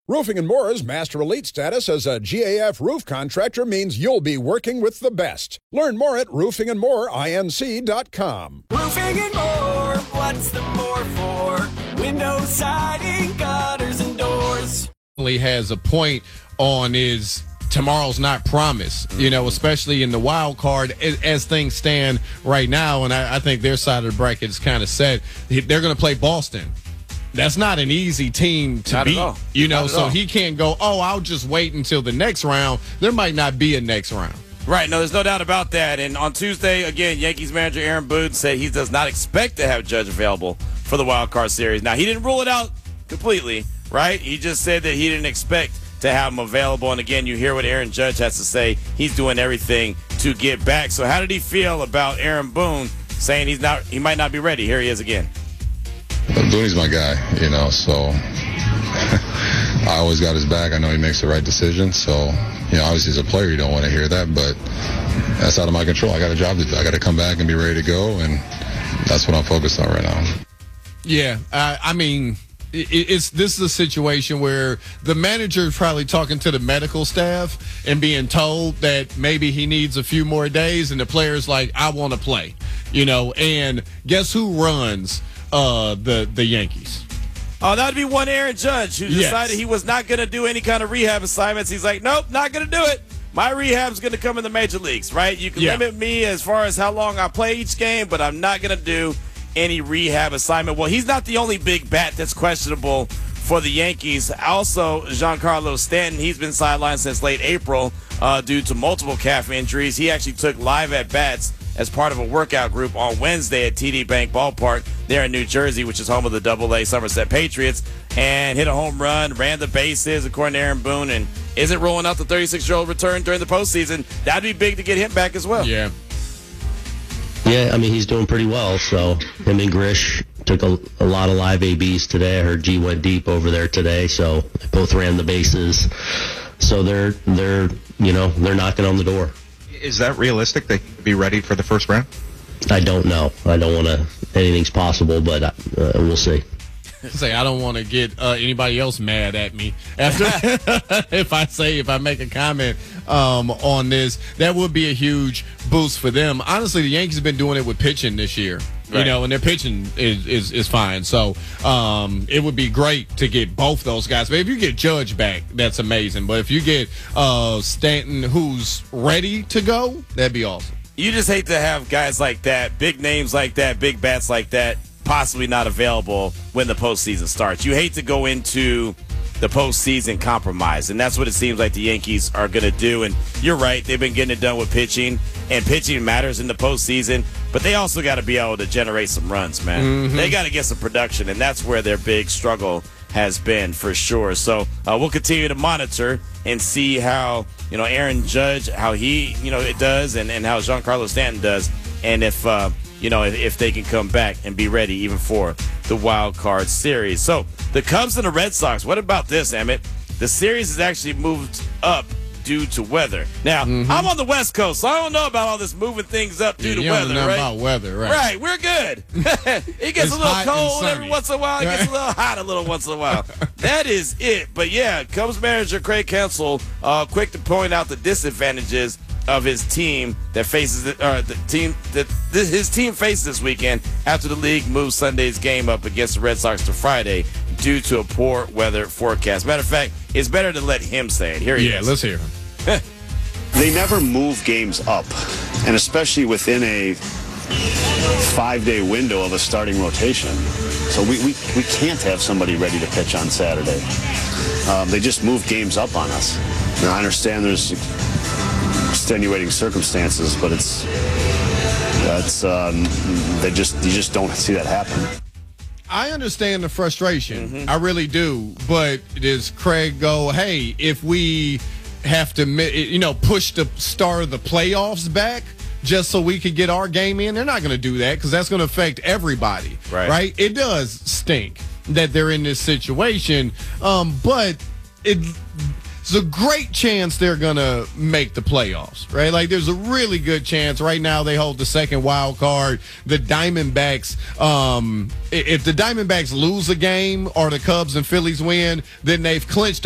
Roofing & More's Master Elite status as a GAF roof contractor means you'll be working with the best. Learn more at roofingandmoreinc.com. Roofing and More, what's the more for? Windows, siding, gutters, and doors. Has a point on is tomorrow's not promised, especially in the wild card as things stand right now. And I think their side of the bracket is kind of set. They're going to play Boston. That's not an easy team to beat, so he can't go, I'll just wait until the next round. There might not be a next round. Right, no, there's no doubt about that. And on Tuesday, again, Yankees manager Aaron Boone said he does not expect to have Judge available for the wild card series. Now, he didn't rule it out completely, right? He just said that he didn't expect to have him available. And again, you hear what Aaron Judge has to say. He's doing everything to get back. So how did he feel about Aaron Boone saying he might not be ready? Here he is again. Booney's my guy, so I always got his back. I know he makes the right decision. So, obviously as a player, you don't want to hear that, but that's out of my control. I got a job to do. I got to come back and be ready to go, and that's what I'm focused on right now. Yeah, this is a situation where the manager is probably talking to the medical staff and being told that maybe he needs a few more days, and the player's like, I want to play, and guess who runs the Yankees? Oh, that would be one Aaron Judge who decided he was not going to do any kind of rehab assignments. He's like, nope, not going to do it. My rehab's going to come in the major leagues, right? You can limit me as far as how long I play each game, but I'm not going to do any rehab assignment. Well, he's not the only big bat that's questionable for the Yankees. Also, Giancarlo Stanton, he's been sidelined since late April due to multiple calf injuries. He actually took live at-bats as part of a workout group on Wednesday at TD Bank Ballpark there in New Jersey, which is home of the Double-A Somerset Patriots, and hit a home run, ran the bases, according to Aaron Boone, and isn't rolling out the 36-year-old return during the postseason. That'd be big to get him back as well. Yeah. Yeah, he's doing pretty well. So him and Grish took a lot of live ABs today. I heard G went deep over there today, so they both ran the bases. So they're knocking on the door. Is that realistic? They could be ready for the first round? I don't know. I don't want to. Anything's possible, but we'll see. I don't want to get anybody else mad at me after if I make a comment on this. That would be a huge boost for them. Honestly, the Yankees have been doing it with pitching this year. Right. And their pitching is fine. So it would be great to get both those guys. But if you get Judge back, that's amazing. But if you get Stanton, who's ready to go, that'd be awesome. You just hate to have guys like that, big names like that, big bats like that, possibly not available when the postseason starts. You hate to go into the postseason compromised, and that's what it seems like the Yankees are going to do. And you're right, they've been getting it done with pitching, and pitching matters in the postseason, but they also got to be able to generate some runs, man. Mm-hmm. They got to get some production, and that's where their big struggle has been for sure. So we'll continue to monitor and see how Aaron Judge, how he it does, and how Giancarlo Stanton does, and if they can come back and be ready even for the wild card series. So the Cubs and the Red Sox, what about this, Emmett? The series has actually moved up due to weather. Now, I'm on the West Coast, so I don't know about all this moving things up due to weather, right? About weather, right? Right, we're good. It gets a little cold every once in a while. It gets a little hot a little once in a while. That is it. But yeah, Cubs manager Craig Counsell quick to point out the disadvantages of his team that faces his team faces this weekend after the league moves Sunday's game up against the Red Sox to Friday due to a poor weather forecast. Matter of fact, it's better to let him say it. Here he is. Yeah, let's hear him. They never move games up, and especially within a 5-day window of a starting rotation. So we can't have somebody ready to pitch on Saturday. They just move games up on us. Now, I understand there's extenuating circumstances, but you just don't see that happen. I understand the frustration. I really do. But does Craig go, hey, if we have to, push the start of the playoffs back just so we could get our game in? They're not going to do that because that's going to affect everybody, right? It does stink that they're in this situation, but it's a great chance they're going to make the playoffs, right? Like, there's a really good chance. Right now they hold the second wild card. The Diamondbacks, if the Diamondbacks lose a game or the Cubs and Phillies win, then they've clinched